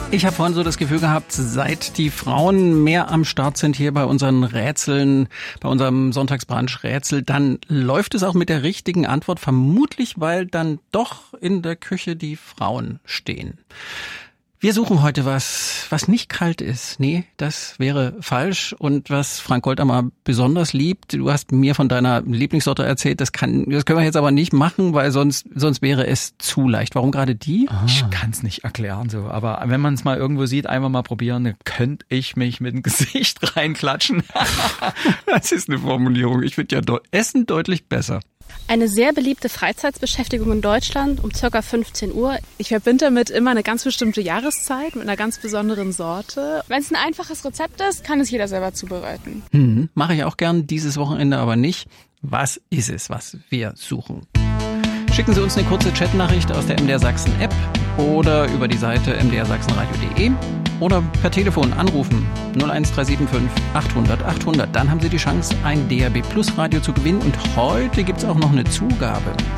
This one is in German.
Ich habe vorhin so das Gefühl gehabt, seit die Frauen mehr am Start sind hier bei unseren Rätseln, bei unserem Sonntagsbrunch-Rätsel, dann läuft es auch mit der richtigen Antwort, vermutlich, weil dann doch in der Küche die Frauen stehen. Wir suchen heute was nicht kalt ist. Nee, das wäre falsch. Und was Frank Goldammer besonders liebt, du hast mir von deiner Lieblingssorte erzählt, das können wir jetzt aber nicht machen, weil sonst wäre es zu leicht. Warum gerade die? Ich kann es nicht erklären so, aber wenn man es mal irgendwo sieht, einfach mal probieren, dann könnte ich mich mit dem Gesicht reinklatschen. Das ist eine Formulierung. Ich finde ja Essen deutlich besser. Eine sehr beliebte Freizeitbeschäftigung in Deutschland um ca. 15 Uhr. Ich verbinde damit immer eine ganz bestimmte Jahreszeit mit einer ganz besonderen Sorte. Wenn es ein einfaches Rezept ist, kann es jeder selber zubereiten. Mache ich auch gern, dieses Wochenende aber nicht. Was ist es, was wir suchen? Schicken Sie uns eine kurze Chatnachricht aus der MDR Sachsen App oder über die Seite mdrsachsenradio.de oder per Telefon anrufen 01375 800 800. Dann haben Sie die Chance, ein DAB Plus Radio zu gewinnen. Und heute gibt's auch noch eine Zugabe.